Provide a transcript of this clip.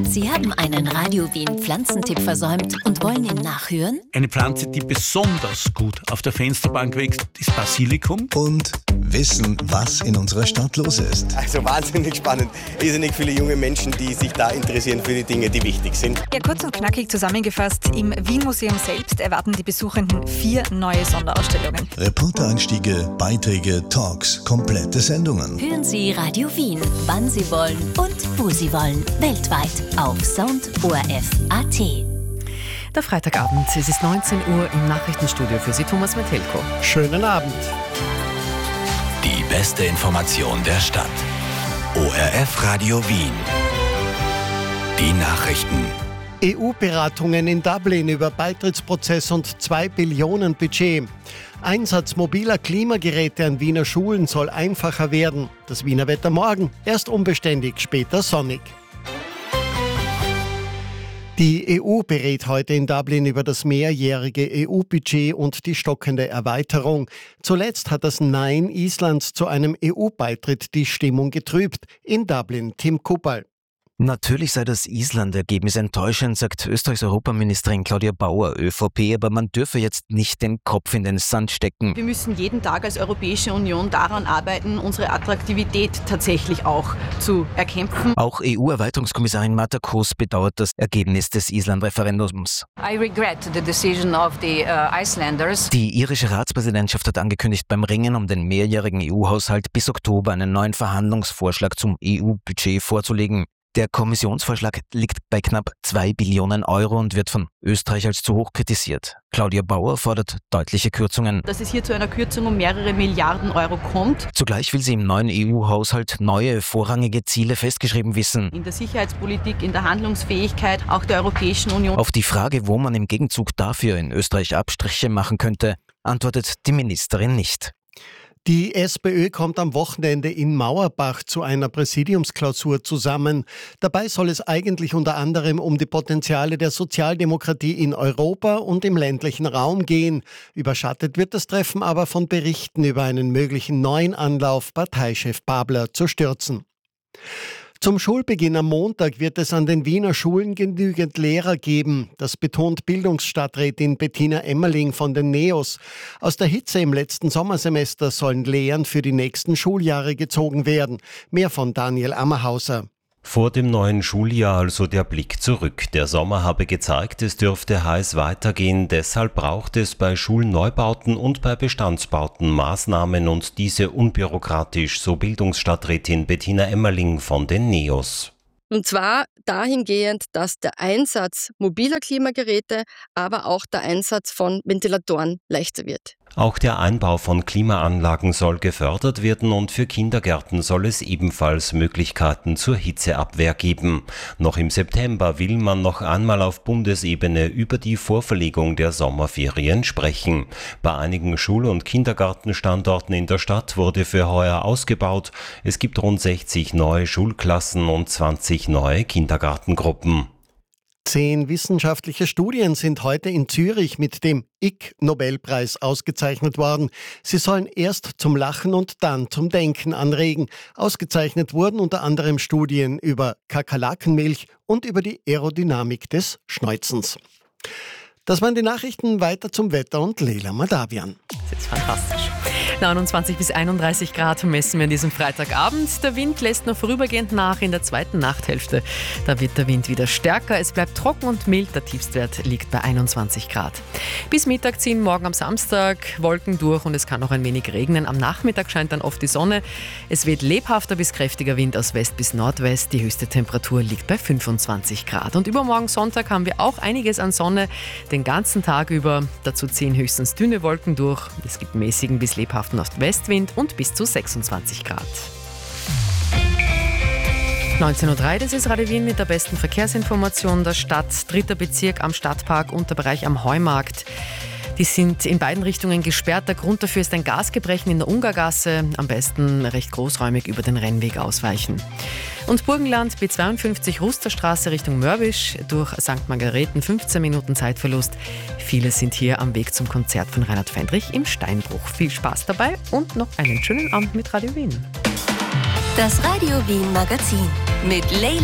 Sie haben einen Radio Wien Pflanzentipp versäumt und wollen ihn nachhören? Eine Pflanze, die besonders gut auf der Fensterbank wächst, ist Basilikum. Und wissen, was in unserer Stadt los ist. Also wahnsinnig spannend. Irrsinnig viele junge Menschen, die sich da interessieren für die Dinge, die wichtig sind. Ja, kurz und knackig zusammengefasst, im Wien-Museum selbst erwarten die Besuchenden 4 neue Sonderausstellungen. Reportereinstiege, Beiträge, Talks, komplette Sendungen. Hören Sie Radio Wien, wann Sie wollen und wo Sie wollen. Weltweit auf soundorf.at. Der Freitagabend, es ist 19 Uhr im Nachrichtenstudio für Sie, Thomas Metelko. Schönen Abend. Die beste Information der Stadt. ORF Radio Wien. Die Nachrichten. EU-Beratungen in Dublin über Beitrittsprozess und 2 Billionen Budget. Einsatz mobiler Klimageräte an Wiener Schulen soll einfacher werden. Das Wiener Wetter morgen, erst unbeständig, später sonnig. Die EU berät heute in Dublin über das mehrjährige EU-Budget und die stockende Erweiterung. Zuletzt hat das Nein Islands zu einem EU-Beitritt die Stimmung getrübt. In Dublin Tim Kupperl. Natürlich sei das Island-Ergebnis enttäuschend, sagt Österreichs Europaministerin Claudia Bauer, ÖVP, aber man dürfe jetzt nicht den Kopf in den Sand stecken. Wir müssen jeden Tag als Europäische Union daran arbeiten, unsere Attraktivität tatsächlich auch zu erkämpfen. Auch EU-Erweiterungskommissarin Marta Kroes bedauert das Ergebnis des Island-Referendums. I regret the decision of the Icelanders. Die irische Ratspräsidentschaft hat angekündigt, beim Ringen um den mehrjährigen EU-Haushalt bis Oktober einen neuen Verhandlungsvorschlag zum EU-Budget vorzulegen. Der Kommissionsvorschlag liegt bei knapp 2 Billionen Euro und wird von Österreich als zu hoch kritisiert. Claudia Bauer fordert deutliche Kürzungen. Dass es hier zu einer Kürzung um mehrere Milliarden Euro kommt. Zugleich will sie im neuen EU-Haushalt neue, vorrangige Ziele festgeschrieben wissen. In der Sicherheitspolitik, in der Handlungsfähigkeit auch der Europäischen Union. Auf die Frage, wo man im Gegenzug dafür in Österreich Abstriche machen könnte, antwortet die Ministerin nicht. Die SPÖ kommt am Wochenende in Mauerbach zu einer Präsidiumsklausur zusammen. Dabei soll es eigentlich unter anderem um die Potenziale der Sozialdemokratie in Europa und im ländlichen Raum gehen. Überschattet wird das Treffen aber von Berichten über einen möglichen neuen Anlauf, Parteichef Babler zu stürzen. Zum Schulbeginn am Montag wird es an den Wiener Schulen genügend Lehrer geben. Das betont Bildungsstadträtin Bettina Emmerling von den NEOS. Aus der Hitze im letzten Sommersemester sollen Lehren für die nächsten Schuljahre gezogen werden. Mehr von Daniel Ammerhauser. Vor dem neuen Schuljahr also der Blick zurück. Der Sommer habe gezeigt, es dürfte heiß weitergehen. Deshalb braucht es bei Schulneubauten und bei Bestandsbauten Maßnahmen und diese unbürokratisch, so Bildungsstadträtin Bettina Emmerling von den NEOS. Und zwar dahingehend, dass der Einsatz mobiler Klimageräte, aber auch der Einsatz von Ventilatoren leichter wird. Auch der Einbau von Klimaanlagen soll gefördert werden und für Kindergärten soll es ebenfalls Möglichkeiten zur Hitzeabwehr geben. Noch im September will man noch einmal auf Bundesebene über die Vorverlegung der Sommerferien sprechen. Bei einigen Schul- und Kindergartenstandorten in der Stadt wurde für heuer ausgebaut. Es gibt rund 60 neue Schulklassen und 20 neue Kindergartengruppen. 10 wissenschaftliche Studien sind heute in Zürich mit dem Ig-Nobelpreis ausgezeichnet worden. Sie sollen erst zum Lachen und dann zum Denken anregen. Ausgezeichnet wurden unter anderem Studien über Kakerlakenmilch und über die Aerodynamik des Schnäuzens. Das waren die Nachrichten, weiter zum Wetter und Leila Madavian. Das ist fantastisch. 29 bis 31 Grad messen wir an diesem Freitagabend. Der Wind lässt noch vorübergehend nach in der zweiten Nachthälfte. Da wird der Wind wieder stärker. Es bleibt trocken und mild. Der Tiefstwert liegt bei 21 Grad. Bis Mittag ziehen morgen am Samstag Wolken durch und es kann noch ein wenig regnen. Am Nachmittag scheint dann oft die Sonne. Es weht lebhafter bis kräftiger Wind aus West bis Nordwest. Die höchste Temperatur liegt bei 25 Grad. Und übermorgen Sonntag haben wir auch einiges an Sonne den ganzen Tag über. Dazu ziehen höchstens dünne Wolken durch. Es gibt mäßigen bis lebhaften Ostwestwind und bis zu 26 Grad. 19.03 Uhr, das ist Radio Wien mit der besten Verkehrsinformation der Stadt. 3. Bezirk am Stadtpark, Unterbereich am Heumarkt. Die sind in beiden Richtungen gesperrt. Der Grund dafür ist ein Gasgebrechen in der Ungargasse. Am besten recht großräumig über den Rennweg ausweichen. Und Burgenland, B52 Rusterstraße Richtung Mörbisch, durch St. Margareten 15 Minuten Zeitverlust. Viele sind hier am Weg zum Konzert von Reinhard Fendrich im Steinbruch. Viel Spaß dabei und noch einen schönen Abend mit Radio Wien. Das Radio Wien Magazin mit Leila